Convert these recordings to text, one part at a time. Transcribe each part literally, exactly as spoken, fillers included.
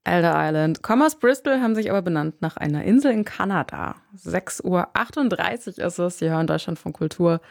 Elder Island. Kommen aus Bristol, haben sich aber benannt nach einer Insel in Kanada. sechs Uhr achtunddreißig ist es. Sie hören Deutschlandfunk Kultur.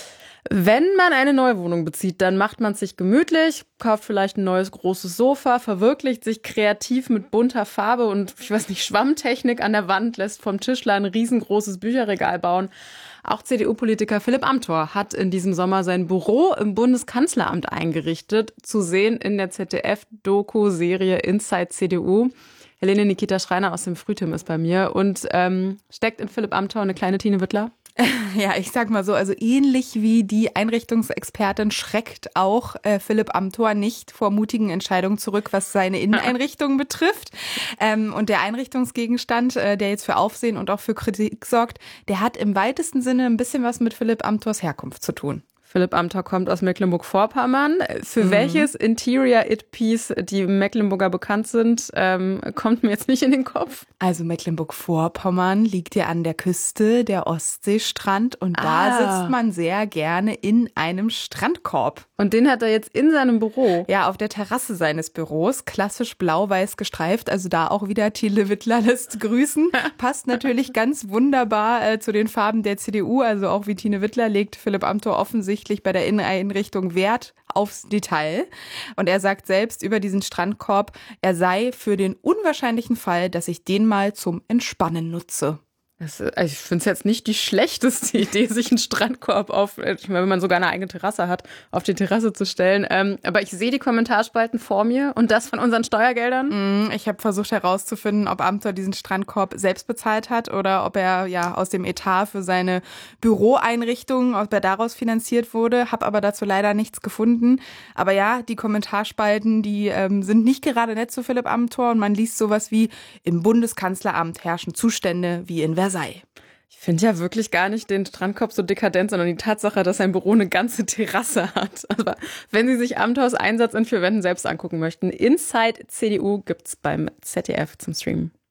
Wenn man eine neue Wohnung bezieht, dann macht man es sich gemütlich, kauft vielleicht ein neues großes Sofa, verwirklicht sich kreativ mit bunter Farbe und, ich weiß nicht, Schwammtechnik an der Wand, lässt vom Tischler ein riesengroßes Bücherregal bauen. Auch C D U-Politiker Philipp Amthor hat in diesem Sommer sein Büro im Bundeskanzleramt eingerichtet, zu sehen in der Z D F-Doku-Serie Inside C D U. Helene Nikita Schreiner aus dem Frühtim ist bei mir und ähm, steckt in Philipp Amthor eine kleine Tine Wittler. Ja, ich sag mal so, also ähnlich wie die Einrichtungsexpertin schreckt auch äh, Philipp Amthor nicht vor mutigen Entscheidungen zurück, was seine Inneneinrichtung betrifft. Ähm, und der Einrichtungsgegenstand, äh, der jetzt für Aufsehen und auch für Kritik sorgt, der hat im weitesten Sinne ein bisschen was mit Philipp Amthors Herkunft zu tun. Philipp Amthor kommt aus Mecklenburg-Vorpommern. Für mhm. welches Interior-It-Piece die Mecklenburger bekannt sind, ähm, kommt mir jetzt nicht in den Kopf. Also Mecklenburg-Vorpommern liegt ja an der Küste, der Ostseestrand. Und da ah. sitzt man sehr gerne in einem Strandkorb. Und den hat er jetzt in seinem Büro? Ja, auf der Terrasse seines Büros. Klassisch blau-weiß gestreift. Also da auch wieder Tine Wittler lässt grüßen. Passt natürlich ganz wunderbar äh, zu den Farben der C D U. Also auch wie Tine Wittler legt Philipp Amthor offensichtlich bei der Inneneinrichtung Wert aufs Detail. Und er sagt selbst über diesen Strandkorb, er sei für den unwahrscheinlichen Fall, dass ich den mal zum Entspannen nutze. Das, also ich finde es jetzt nicht die schlechteste Idee, sich einen Strandkorb auf, ich meine, wenn man sogar eine eigene Terrasse hat, auf die Terrasse zu stellen. Ähm, aber ich sehe die Kommentarspalten vor mir und das von unseren Steuergeldern. Ich habe versucht herauszufinden, ob Amthor diesen Strandkorb selbst bezahlt hat oder ob er ja aus dem Etat für seine Büroeinrichtung, ob er daraus finanziert wurde. Habe aber dazu leider nichts gefunden. Aber ja, die Kommentarspalten, die ähm, sind nicht gerade nett zu Philipp Amthor und man liest sowas wie: Im Bundeskanzleramt herrschen Zustände wie in Versailles. Ich finde ja wirklich gar nicht den Strandkorb so dekadent, sondern die Tatsache, dass sein Büro eine ganze Terrasse hat. Aber wenn Sie sich Amthors Einsatz in vier Wänden selbst angucken möchten, Inside C D U gibt's beim Z D F zum Streamen.